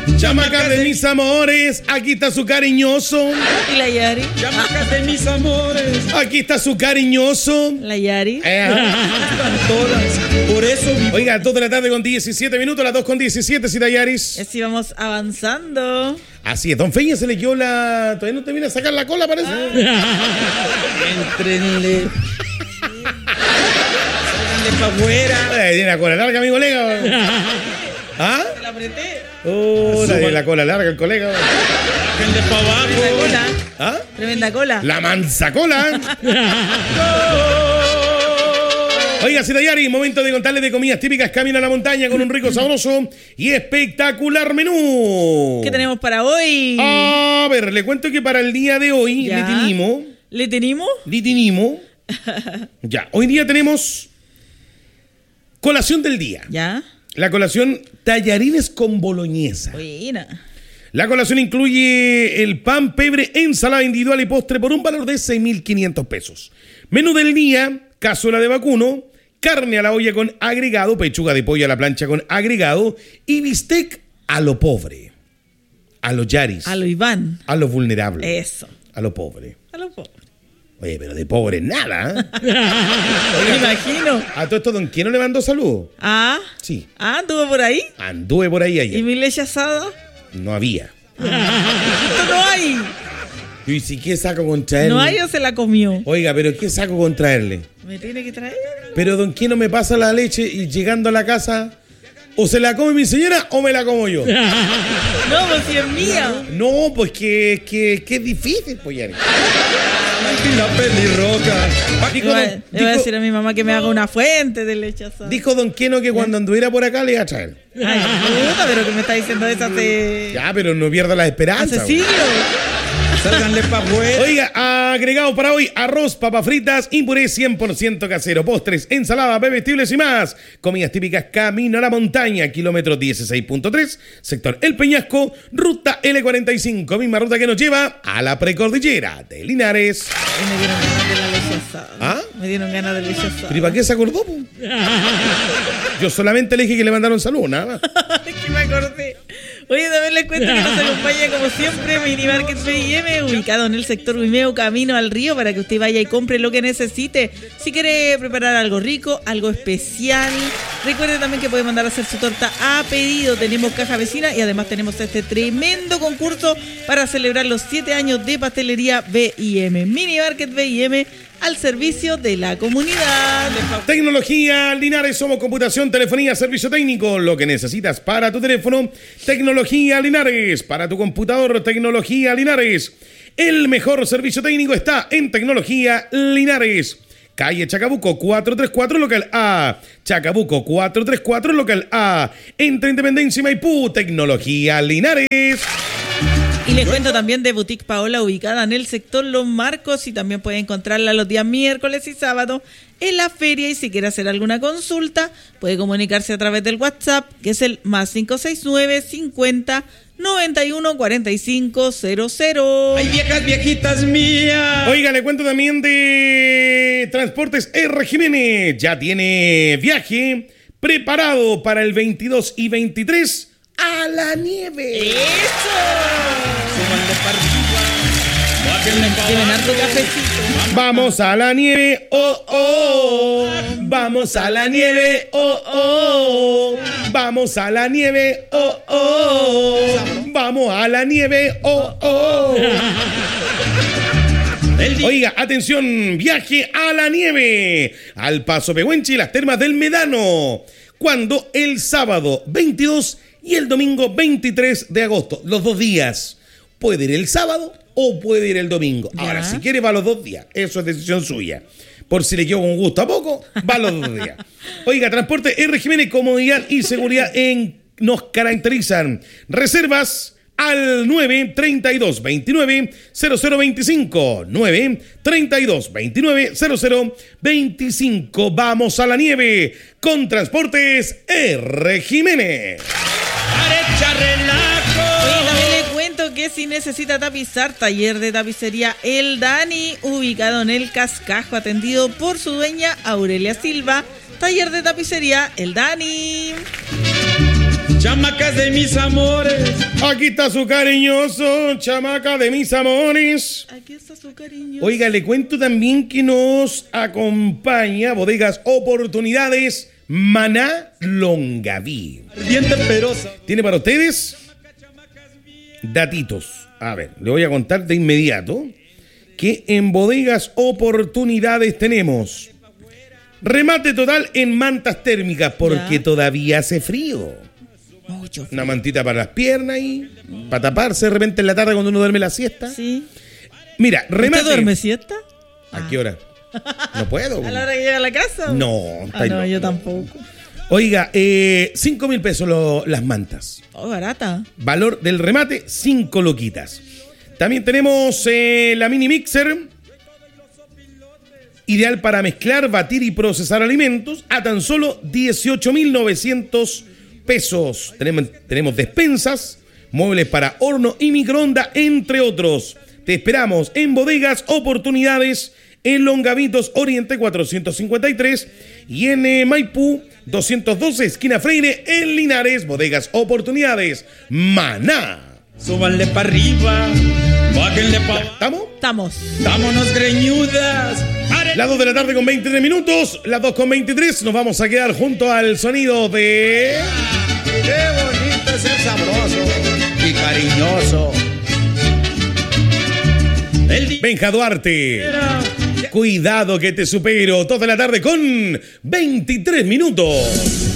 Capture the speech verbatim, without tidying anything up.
Chamacas de mis amores, aquí está su cariñoso. ¿Y la Yari? Chamacas de mis amores, aquí está su cariñoso. ¿La Yari? Eh. están todas, por eso vivo. Oiga, dos de la tarde con diecisiete minutos, las dos con diecisiete, Cita Yaris. Así vamos avanzando. Así es, don Feña se le quedó la... Todavía no te viene a sacar la cola, parece. Entrenle. Sálganle pa' afuera. Eh, tiene la cola larga, mi colega. ¿Ah? Se la apreté. Oh, la tiene la cola larga el colega. Sálganle pa' Tremenda abajo. cola. ¿Ah? Tremenda cola. La mansa cola. Oiga, Cita Yari, momento de contarles de comidas típicas Camino a la Montaña con un rico, sabroso y espectacular menú. ¿Qué tenemos para hoy? A ver, le cuento que para el día de hoy ¿Ya? le tenemos... ¿Le tenemos? Le tenemos... Ya, hoy día tenemos colación del día. ¿Ya? La colación tallarines con boloñesa. Buena. La colación incluye el pan, pebre, ensalada individual y postre por un valor de seis mil quinientos pesos. Menú del día, cazuela de vacuno, carne a la olla con agregado, pechuga de pollo a la plancha con agregado y bistec a lo pobre, a los yaris, A lo Iván. a los vulnerables, Eso. a lo pobre. A lo pobre. Oye, pero de pobre nada, ¿eh? Me imagino. A todo esto, ¿don quién no le mandó salud? Ah. Sí, Ah, anduvo por ahí. anduve por ahí ¿Y ayer. mi leche asada? No había. Esto no hay. ¿Y si qué saco con traerle? No hay o se la comió. Oiga, pero ¿qué saco con traerle? Me tiene que traer. Pero don quién no me pasa la leche y llegando a la casa, o se la come mi señora o me la como yo. No, pues si es mía. No, pues que, que, que es difícil, pues ya. Y la pelirroca. Dijo, Le voy, don, a- le voy a dijo- decir a mi mamá que me haga una fuente de leche asada. dijo don Queno que cuando anduviera por acá le iba a traer. Ay, puta, pero que me está diciendo eso hace, Ya, pero no pierda la esperanza. hace siglos. Sálganle pa' afuera. Oiga, agregado para hoy, arroz, papas fritas y puré cien por ciento casero, postres, ensaladas, bebestibles y más. Comidas típicas Camino a la Montaña, kilómetro dieciséis punto tres, sector El Peñasco, ruta L cuarenta y cinco, misma ruta que nos lleva a la precordillera de Linares. Y me dieron ganas de la leche asada. ¿Ah? Me dieron ganas de leche asada. ¿Pero y para qué se acordó? Po? Yo solamente le dije que le mandaron salud, nada más. Es que me acordé. Oye, también les cuento que nos acompaña como siempre Mini Market B y M, ubicado en el sector Vimeo, camino al río, para que usted vaya y compre lo que necesite. Si quiere preparar algo rico, algo especial, recuerde también que puede mandar a hacer su torta a pedido. Tenemos caja vecina y además tenemos este tremendo concurso para celebrar los siete años de pastelería B y M. Mini Market B y M, al servicio de la comunidad. Tecnología Linares, somos computación, telefonía, servicio técnico. Lo que necesitas para tu teléfono, Tecnología Linares. Para tu computador, Tecnología Linares. El mejor servicio técnico está en Tecnología Linares. Calle Chacabuco cuatrocientos treinta y cuatro, local A. Chacabuco cuatrocientos treinta y cuatro, local A. Entre Independencia y Maipú, Tecnología Linares. Y les cuento también de Boutique Paola, ubicada en el sector Los Marcos, y también puede encontrarla los días miércoles y sábado en la feria. Y si quiere hacer alguna consulta, puede comunicarse a través del WhatsApp, que es el más cinco seis nueve, cincuenta, noventa y uno, cuarenta y cinco cero cero. Ay, viejas, viejitas mías. Oiga, le cuento también de Transportes R. Jiménez. Ya tiene viaje preparado para el veintidós y veintitrés a la nieve. ¡Eso! Súbanle pa' arriba. Bájenle pa' Lleven abajo. harto cafecito. Vamos a la nieve, oh, oh. Vamos a la nieve, oh, oh. Vamos a la nieve, oh, oh. Vamos a la nieve, oh, oh. El día. Oiga, atención, viaje a la nieve, al Paso Pehuenche y las Termas del Medano. ¿Cuándo? El sábado veintidós y el domingo veintitrés de agosto, los dos días. Puede ir el sábado o puede ir el domingo. Ya. Ahora, si quiere va los dos días, eso es decisión suya. Por si le quedó con gusto a poco, va los dos días. Oiga, Transporte R. Jiménez, comodidad y seguridad en, nos caracterizan. Reservas al nueve treinta y dos veintinueve cero cero veinticinco. nueve treinta y dos veintinueve cero cero veinticinco. Vamos a la nieve con Transportes R. Jiménez. Arecha relajo. Oye, también le cuento que si necesita tapizar, taller de tapicería El Dani, ubicado en el Cascajo, atendido por su dueña Aurelia Silva. Taller de tapicería El Dani. Chamacas de mis amores, Aquí está su cariñoso, chamaca de mis amores. Aquí está su cariño. Oiga, le cuento también que nos acompaña Bodegas Oportunidades Maná Longaví. Bien temperosa. Tiene para ustedes datitos. A ver, le voy a contar de inmediato que en Bodegas Oportunidades tenemos remate total en mantas térmicas porque Ya. todavía hace frío. Mucho frío. Una mantita para las piernas y para taparse de repente en la tarde cuando uno duerme la siesta. Sí. Mira, remate. ¿Usted duerme siesta? ¿A qué hora? No puedo. ¿A la hora que llega a la casa? No, Ah, estáis no, loco. yo tampoco. Oiga, eh, cinco mil pesos lo- las mantas. Oh, barata. Valor del remate, cinco loquitas. También tenemos eh, la mini mixer. Ideal para mezclar, batir y procesar alimentos a tan solo dieciocho mil novecientos pesos. Tenemos, tenemos despensas, muebles para horno y microondas, entre otros. Te esperamos en Bodegas Oportunidades, en Longavitos Oriente cuatrocientos cincuenta y tres y en eh, Maipú doscientos doce, esquina Freire, en Linares. Bodegas Oportunidades, Maná. Súbanle para arriba, bájenle para abajo. ¿Estamos? Estamos. Vámonos greñudas. Las dos de la tarde con veintitrés minutos, las dos con veintitrés, nos vamos a quedar junto al sonido de... Qué bonito es ser sabroso y cariñoso. El día Benja Duarte. Cuidado que te supero, toda la tarde con veintitrés minutos.